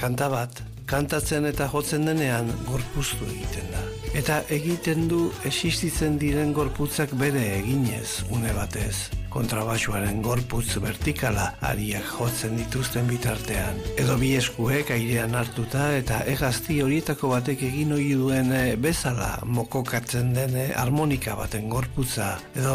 kanta bat, kantatzen eta jotzen denean gorpuztu egiten da. Eta egiten du existitzen diren gorputzak bere eginez, une batez. Kontrabaxuaren gorputz vertikala ariak jotzen dituzten bitartean. Edo bi eskuek airean hartuta eta hegazti horietako batek egin ohi duen bezala mokokatzen den harmonika baten gorputza. Edo